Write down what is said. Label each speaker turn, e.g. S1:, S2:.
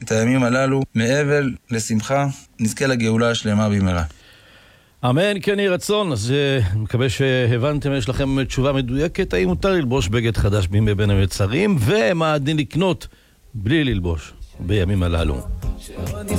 S1: את הימים הללו מעבר לשמחה, נזכה לגאולה השלמה במהרה.
S2: אמן, כן יהי רצון. אז מקווה שהבנתם, יש לכם תשובה מדויקת, האם מותר ללבוש בגד חדש בימי בין המצרים, ומה הדין לקנות בלי ללבוש בימים הללו.